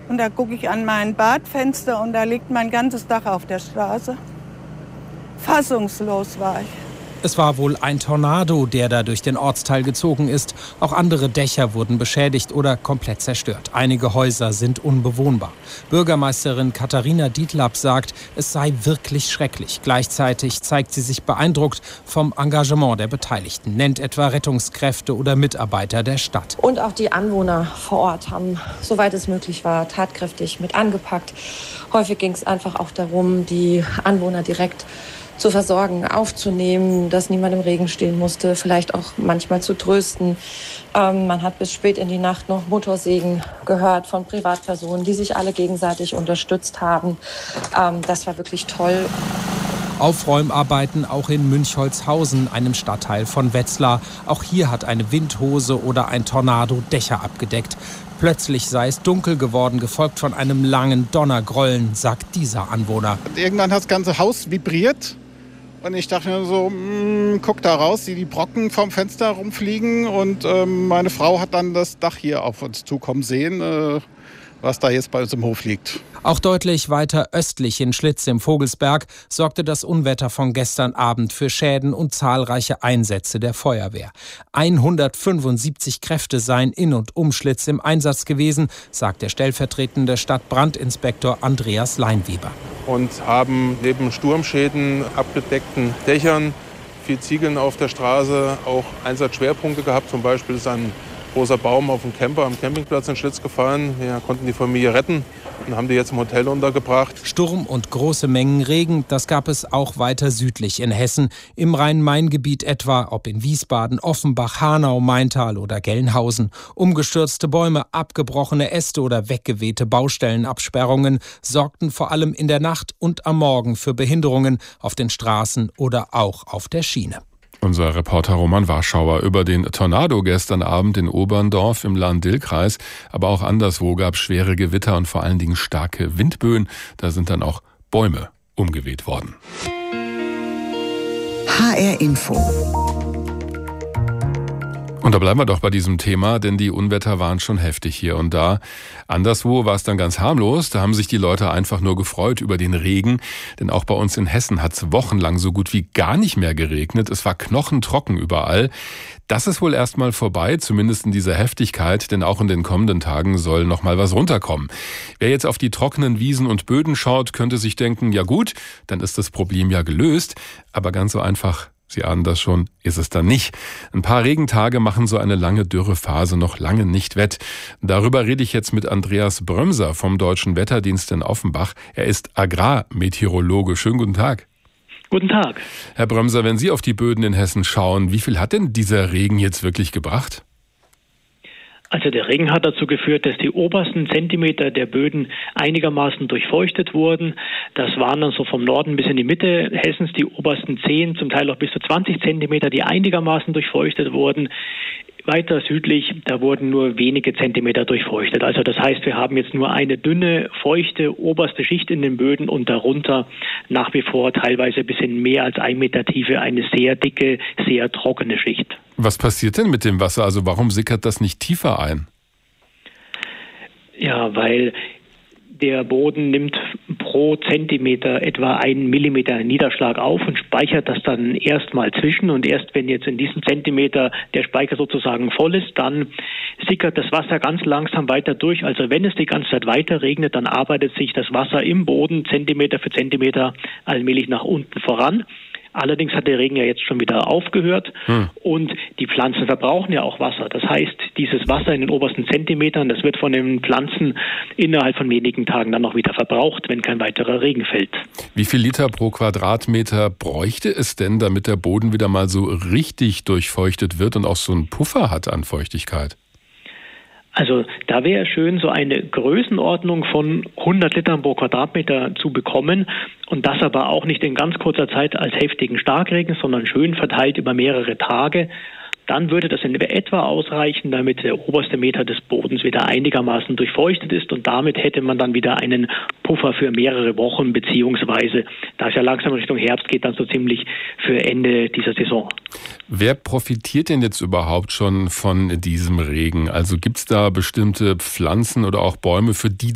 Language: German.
Und da gucke ich an mein Badfenster und da liegt mein ganzes Dach auf der Straße. Fassungslos war ich. Es war wohl ein Tornado, der da durch den Ortsteil gezogen ist. Auch andere Dächer wurden beschädigt oder komplett zerstört. Einige Häuser sind unbewohnbar. Bürgermeisterin Katharina Dietlapp sagt, es sei wirklich schrecklich. Gleichzeitig zeigt sie sich beeindruckt vom Engagement der Beteiligten, nennt etwa Rettungskräfte oder Mitarbeiter der Stadt. Und auch die Anwohner vor Ort haben, soweit es möglich war, tatkräftig mit angepackt. Häufig ging es einfach auch darum, die Anwohner direkt zu versorgen, aufzunehmen, dass niemand im Regen stehen musste, vielleicht auch manchmal zu trösten. Man hat bis spät in die Nacht noch Motorsägen gehört von Privatpersonen, die sich alle gegenseitig unterstützt haben. Das war wirklich toll. Aufräumarbeiten auch in Münchholzhausen, einem Stadtteil von Wetzlar. Auch hier hat eine Windhose oder ein Tornado Dächer abgedeckt. Plötzlich sei es dunkel geworden, gefolgt von einem langen Donnergrollen, sagt dieser Anwohner. Irgendwann hat das ganze Haus vibriert. Und ich dachte mir so, guck da raus, die Brocken vom Fenster rumfliegen. Und meine Frau hat dann das Dach hier auf uns zukommen sehen, was da jetzt bei uns im Hof liegt. Auch deutlich weiter östlich in Schlitz im Vogelsberg sorgte das Unwetter von gestern Abend für Schäden und zahlreiche Einsätze der Feuerwehr. 175 Kräfte seien in und um Schlitz im Einsatz gewesen, sagt der stellvertretende Stadtbrandinspektor Andreas Leinweber. Und haben neben Sturmschäden, abgedeckten Dächern, viel Ziegeln auf der Straße auch Einsatzschwerpunkte gehabt. Zum Beispiel ist ein großer Baum auf dem Camper am Campingplatz in Schlitz gefallen. Wir konnten die Familie retten und haben die jetzt im Hotel untergebracht. Sturm und große Mengen Regen, das gab es auch weiter südlich in Hessen. Im Rhein-Main-Gebiet etwa, ob in Wiesbaden, Offenbach, Hanau, Maintal oder Gelnhausen. Umgestürzte Bäume, abgebrochene Äste oder weggewehte Baustellenabsperrungen sorgten vor allem in der Nacht und am Morgen für Behinderungen auf den Straßen oder auch auf der Schiene. Unser Reporter Roman Warschauer über den Tornado gestern Abend in Oberndorf im Lahn-Dill-Kreis. Aber auch anderswo gab es schwere Gewitter und vor allen Dingen starke Windböen. Da sind dann auch Bäume umgeweht worden. HR Info. Und da bleiben wir doch bei diesem Thema, denn die Unwetter waren schon heftig hier und da. Anderswo war es dann ganz harmlos, da haben sich die Leute einfach nur gefreut über den Regen. Denn auch bei uns in Hessen hat es wochenlang so gut wie gar nicht mehr geregnet. Es war knochentrocken überall. Das ist wohl erstmal vorbei, zumindest in dieser Heftigkeit, denn auch in den kommenden Tagen soll noch mal was runterkommen. Wer jetzt auf die trockenen Wiesen und Böden schaut, könnte sich denken, ja gut, dann ist das Problem ja gelöst. Aber ganz so einfach, Sie ahnen das schon, ist es dann nicht. Ein paar Regentage machen so eine lange Dürrephase noch lange nicht wett. Darüber rede ich jetzt mit Andreas Brömser vom Deutschen Wetterdienst in Offenbach. Er ist Agrarmeteorologe. Schönen guten Tag. Guten Tag. Herr Brömser, wenn Sie auf die Böden in Hessen schauen, wie viel hat denn dieser Regen jetzt wirklich gebracht? Also der Regen hat dazu geführt, dass die obersten Zentimeter der Böden einigermaßen durchfeuchtet wurden. Das waren dann so vom Norden bis in die Mitte Hessens die obersten 10, zum Teil auch bis zu 20 Zentimeter, die einigermaßen durchfeuchtet wurden. Weiter südlich, da wurden nur wenige Zentimeter durchfeuchtet. Also das heißt, wir haben jetzt nur eine dünne, feuchte oberste Schicht in den Böden und darunter nach wie vor teilweise ein bisschen mehr als 1 Meter Tiefe eine sehr dicke, sehr trockene Schicht. Was passiert denn mit dem Wasser? Also warum sickert das nicht tiefer ein? Ja, weil der Boden nimmt pro Zentimeter etwa 1 Millimeter Niederschlag auf und speichert das dann erstmal zwischen. Und erst wenn jetzt in diesem Zentimeter der Speicher sozusagen voll ist, dann sickert das Wasser ganz langsam weiter durch. Also wenn es die ganze Zeit weiter regnet, dann arbeitet sich das Wasser im Boden Zentimeter für Zentimeter allmählich nach unten voran. Allerdings hat der Regen ja jetzt schon wieder aufgehört und die Pflanzen verbrauchen ja auch Wasser. Das heißt, dieses Wasser in den obersten Zentimetern, das wird von den Pflanzen innerhalb von wenigen Tagen dann noch wieder verbraucht, wenn kein weiterer Regen fällt. Wie viel Liter pro Quadratmeter bräuchte es denn, damit der Boden wieder mal so richtig durchfeuchtet wird und auch so einen Puffer hat an Feuchtigkeit? Also da wäre schön, so eine Größenordnung von 100 Litern pro Quadratmeter zu bekommen und das aber auch nicht in ganz kurzer Zeit als heftigen Starkregen, sondern schön verteilt über mehrere Tage. Dann würde das in etwa ausreichen, damit der oberste Meter des Bodens wieder einigermaßen durchfeuchtet ist und damit hätte man dann wieder einen Puffer für mehrere Wochen, beziehungsweise, da es ja langsam Richtung Herbst geht, dann so ziemlich für Ende dieser Saison. Wer profitiert denn jetzt überhaupt schon von diesem Regen? Also gibt es da bestimmte Pflanzen oder auch Bäume, für die